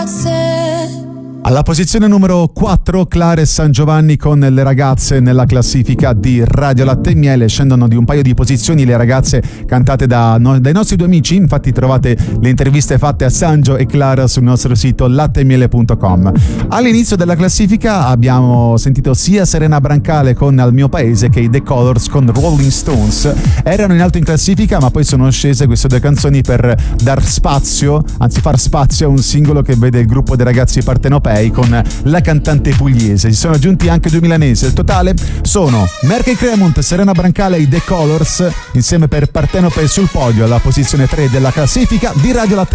Alla posizione numero 4, Clara e San Giovanni con Le ragazze nella classifica di Radio Latte e Miele. Scendono di un paio di posizioni le ragazze cantate dai nostri due amici. Infatti trovate le interviste fatte a Sangio e Clara sul nostro sito latteemiele.com. All'inizio della classifica abbiamo sentito sia Serena Brancale con Al mio paese che i The Colors con Rolling Stones. Erano in alto in classifica, ma poi sono scese queste due canzoni per far spazio a un singolo che vede il gruppo dei ragazzi partenopei con la cantante pugliese. Si sono aggiunti anche due milanesi. Il totale sono Merkel Cremont, Serena Brancale e i The Colors insieme per Partenope sul podio alla posizione 3 della classifica di Radio Latte.